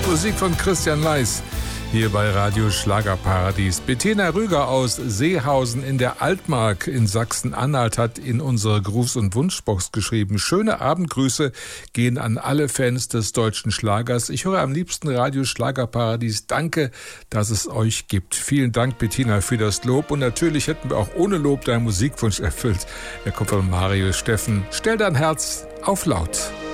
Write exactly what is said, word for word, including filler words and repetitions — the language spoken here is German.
Musik von Christian Leis hier bei Radio Schlagerparadies. Bettina Rüger aus Seehausen in der Altmark in Sachsen-Anhalt hat in unsere Gruß- und Wunschbox geschrieben: Schöne Abendgrüße gehen an alle Fans des deutschen Schlagers. Ich höre am liebsten Radio Schlagerparadies. Danke, dass es euch gibt. Vielen Dank, Bettina, für das Lob. Und natürlich hätten wir auch ohne Lob deinen Musikwunsch erfüllt. Er kommt von Mario Steffen. Stell dein Herz auf laut.